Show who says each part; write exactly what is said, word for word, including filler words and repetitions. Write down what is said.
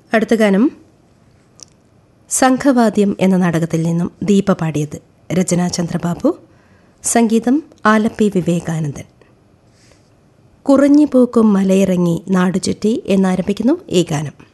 Speaker 1: അടുത്ത ഗാനം സംഘവാദ്യം എന്ന നാടകത്തിൽ നിന്നും ദീപ പാടിയത്. രചന ചന്ദ്രബാബു, സംഗീതം ആലപ്പി വിവേകാനന്ദൻ. കുറഞ്ഞു പൂക്കും മലയിറങ്ങി നാടുചുറ്റി എന്നാരംഭിക്കുന്നു ഈ ഗാനം.